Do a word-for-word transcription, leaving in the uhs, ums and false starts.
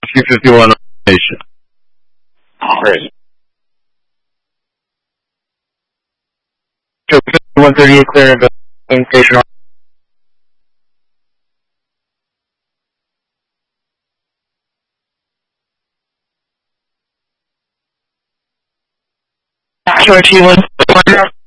two fifty-one station. Great. one thirty-eight clear and station. George, you want